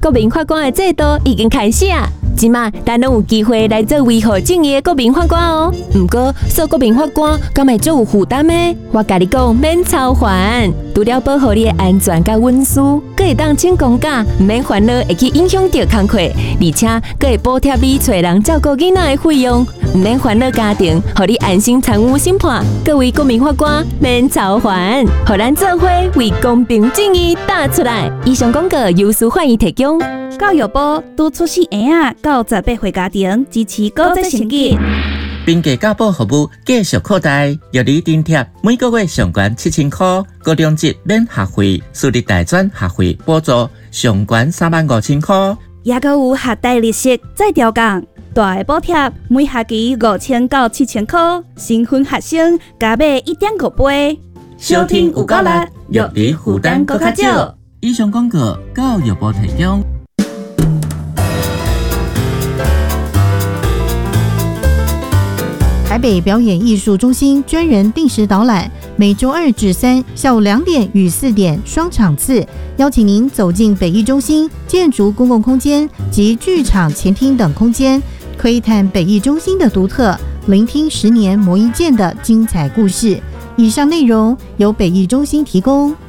国民法官的制度已经开始啊！即马咱拢有机会来做维护正义的国民法官哦。不过，做国民法官敢会足有负担呢？我甲你讲，免操烦，除了保护你的安全甲隐私，佫会当请公假，唔免烦恼会去影响到工课，而且佫会补贴你找人照顾囡仔的费用，唔免烦恼家庭，互你安心参与审判。各位国民法官，免操烦，互咱做伙为公平正义打出来。以上广告由司法院提供。 教育部拄出生婴仔到18岁家庭支持高职成绩。 并家教保服务继续扩大，药理津贴每个月上悬7000块，高中级免学费，私立大专学费补助上悬35000块， 也阁有学贷利息再调降，大的补贴每学期5000到7000块，新婚学生加买1.5倍。 收听有够力，药理负担搁较少。以上广告教育部提供。 台北表演艺术中心专人定时导览，每周2至3下午2点与4点双场次，邀请您走进北艺中心建筑公共空间及剧场前厅等空间，窥探北艺中心的独特，聆听10年磨一剑的精彩故事。以上内容由北艺中心提供。